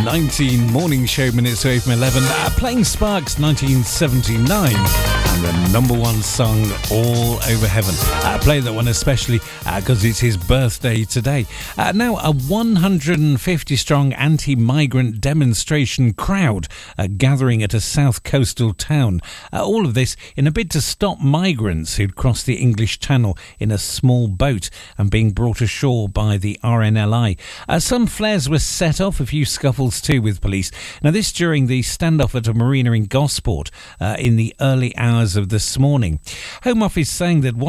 19 morning show minutes away from 11, playing Sparks 1979 and the number one song All Over Heaven. Play that one especially because it's his birthday today. Now a 150 strong anti-migrant demonstration crowd gathering at a south coastal town. All of this in a bid to stop migrants who'd crossed the English Channel in a small boat and being brought ashore by the RNLI. Some flares were set off, a few scuffles too with police. Now this during the standoff at a marina in Gosport in the early hours of this morning. Home Office saying that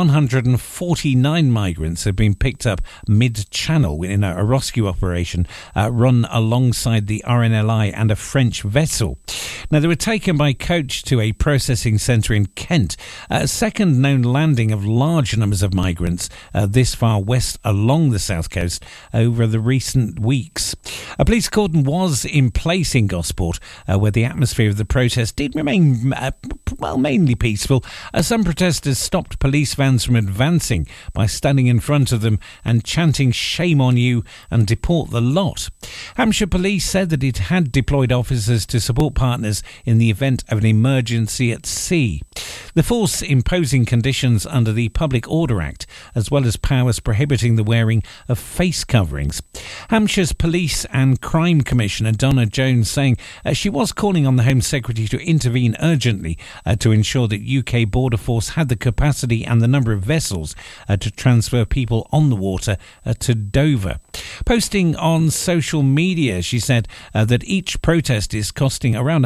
149 migrants have been picked up mid-channel in a rescue operation run alongside the RNLI and a French vessel. Now they were taken by coach to a processing centre in Kent, a second known landing of large numbers of migrants this far west along the south coast over the recent weeks. A police cordon was in place in Gosport where the atmosphere of the protest did remain mainly peaceful. Some protesters stopped police vans from advancing by standing in front of them and chanting "Shame on you" and "Deport the lot." Hampshire Police said that it had deployed officers to support partners in the event of an emergency at sea. The force imposing conditions under the Public Order Act, as well as powers prohibiting the wearing of face coverings. Hampshire's Police and Crime Commissioner Donna Jones saying she was calling on the Home Secretary to intervene urgently to ensure that UK Border Force had the capacity and the number of vessels to transfer people on the water to Dover. Posting on social media, she said that each protest is costing around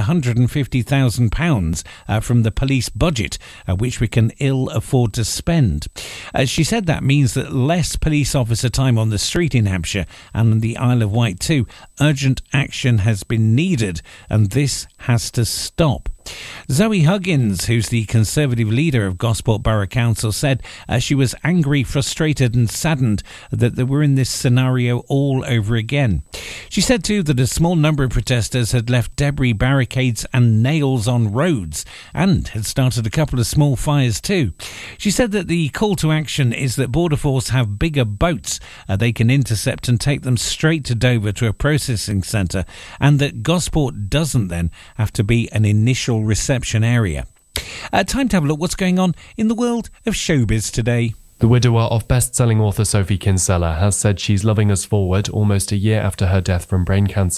£150,000 from the police budget, which we can ill afford to spend. She said that means that less police officer time on the street in Hampshire and the Isle of Wight too. Urgent action has been needed and this has to stop. Zoe Huggins, who's the Conservative leader of Gosport Borough Council, said she was angry, frustrated and saddened that they were in this scenario all over again. She said too that a small number of protesters had left debris, barricades and nails on roads and had started a couple of small fires too. She said that the call to action is that Border Force have bigger boats they can intercept and take them straight to Dover to a processing centre, and that Gosport doesn't then have to be an initial reception area. Time to have a look what's going on in the world of showbiz today. The widower of best-selling author Sophie Kinsella has said she's loving us forward almost a year after her death from brain cancer.